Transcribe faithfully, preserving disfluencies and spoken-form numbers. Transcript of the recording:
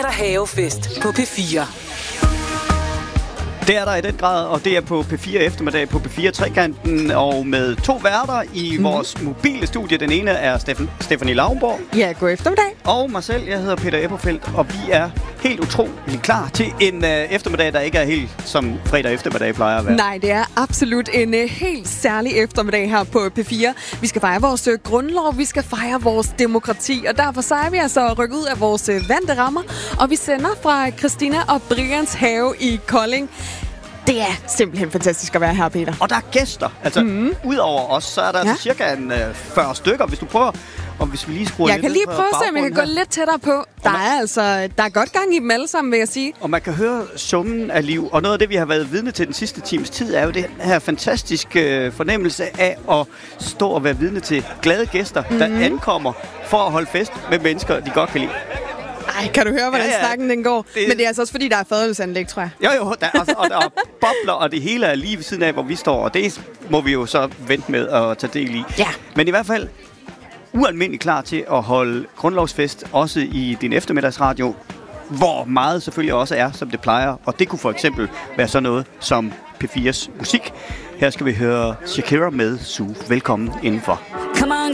der havefest på P fire. Det er der i den grad, og det er på P fire eftermiddag på P fire Trekanten, og med to værter i mm. vores mobile studie. Den ene er Steffen, Stephanie Lauenborg. Ja, god eftermiddag. Og mig selv, jeg hedder Peter Epperfeldt, og vi er helt utroligt klar til en uh, eftermiddag, der ikke er helt som fredag eftermiddag plejer at være. Nej, det er absolut en uh, helt særlig eftermiddag her på P fire. Vi skal fejre vores uh, grundlov, vi skal fejre vores demokrati, og derfor så er vi altså rykket ud af vores uh, vante rammer, og vi sender fra Christina og Brians have i Kolding. Det er simpelthen fantastisk at være her, Peter. Og der er gæster. Altså, mm-hmm. udover os, så er der ja. altså cirka en uh, fyrre stykker, hvis du prøver. Og hvis vi lige skruer jeg kan lige prøve at se, om jeg kan gå lidt tættere på. Der man, er altså der er godt gang i dem alle sammen, vil jeg sige. Og man kan høre summen af liv. Og noget af det, vi har været vidne til den sidste times tid, er jo det her fantastiske fornemmelse af at stå og være vidne til glade gæster, mm-hmm. der ankommer for at holde fest med mennesker, de godt kan lide. Ej, kan du høre, hvordan ja, ja. snakken den går? Det... Men det er altså også, fordi der er fadelsanlæg, tror jeg. Jo, jo, der, altså, og der er bobler, og det hele er lige ved siden af, hvor vi står. Og det må vi jo så vente med at tage del i. Ja. Men i hvert fald ualmindeligt klar til at holde grundlovsfest, også i din eftermiddagsradio, hvor meget selvfølgelig også er, som det plejer. Og det kunne for eksempel være sådan noget som P fires musik. Her skal vi høre Shakira med Sue. Velkommen indenfor. Come